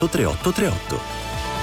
3838.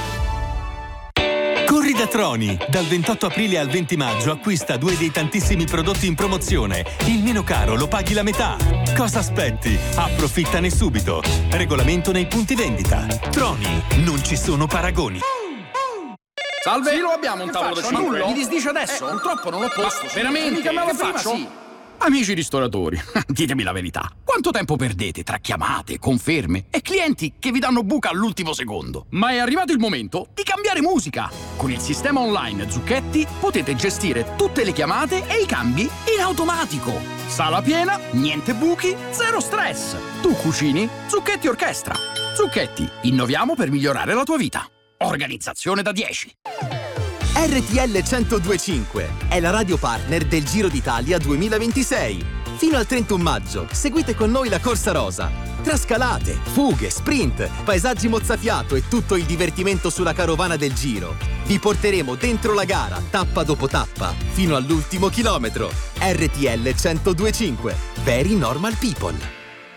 Corri da Troni! Dal 28 aprile al 20 maggio acquista 2 dei tantissimi prodotti in promozione. Il meno caro lo paghi la metà. Cosa aspetti? Approfittane subito. Regolamento nei punti vendita. Troni, non ci sono paragoni. Salve! Sì, lo abbiamo un tavolo da 5. Mi disdice adesso? Purtroppo non l'ho posto. Ma veramente? Che faccio? Sì. Amici ristoratori, ditemi la verità. Quanto tempo perdete tra chiamate, conferme e clienti che vi danno buca all'ultimo secondo? Ma è arrivato il momento di cambiare musica. Con il sistema online Zucchetti potete gestire tutte le chiamate e i cambi in automatico. Sala piena, niente buchi, zero stress. Tu cucini, Zucchetti orchestra. Zucchetti, innoviamo per migliorare la tua vita. Organizzazione da 10. RTL 1025 è la radio partner del Giro d'Italia 2026. Fino al 31 maggio seguite con noi la Corsa Rosa. Tra scalate, fughe, sprint, paesaggi mozzafiato e tutto il divertimento sulla carovana del Giro. Vi porteremo dentro la gara, tappa dopo tappa, fino all'ultimo chilometro. RTL 1025. Very normal people.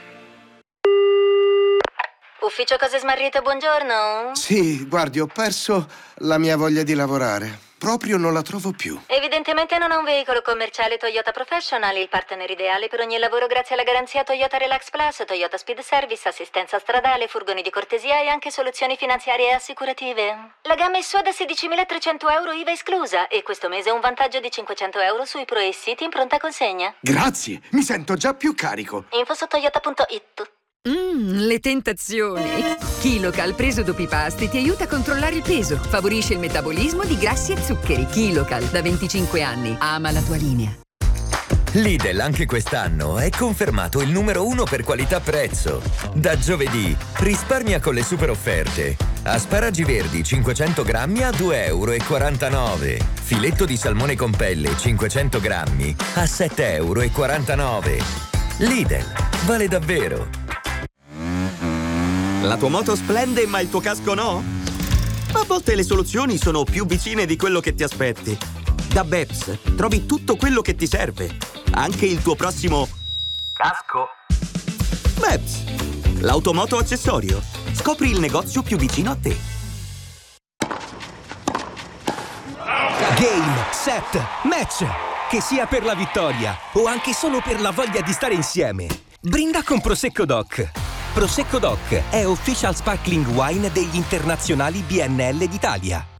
Ufficio Cose Smarrite, buongiorno. Sì, guardi, ho perso la mia voglia di lavorare. Proprio non la trovo più. Evidentemente non ha un veicolo commerciale Toyota Professional, il partner ideale per ogni lavoro grazie alla garanzia Toyota Relax Plus, Toyota Speed Service, assistenza stradale, furgoni di cortesia e anche soluzioni finanziarie e assicurative. La gamma è sua da 16.300 euro IVA esclusa e questo mese un vantaggio di 500 euro sui Pro e City in pronta consegna. Grazie, mi sento già più carico. Info su toyota.it. Le tentazioni. KiloCal preso dopo i pasti ti aiuta a controllare il peso, favorisce il metabolismo di grassi e zuccheri. KiloCal, da 25 anni, ama la tua linea. Lidl anche quest'anno è confermato il numero 1 per qualità-prezzo. Da giovedì risparmia con le super offerte. Asparagi verdi 500 grammi a 2,49 €. Filetto di salmone con pelle 500 grammi a 7,49 €. Lidl, vale davvero. La tua moto splende ma il tuo casco no? A volte le soluzioni sono più vicine di quello che ti aspetti. Da Beps trovi tutto quello che ti serve, anche il tuo prossimo casco. Beps, l'automoto accessorio. Scopri il negozio più vicino a te. Game, set, match! Che sia per la vittoria o anche solo per la voglia di stare insieme. Brinda con Prosecco Doc. Prosecco Doc è official sparkling wine degli internazionali BNL d'Italia.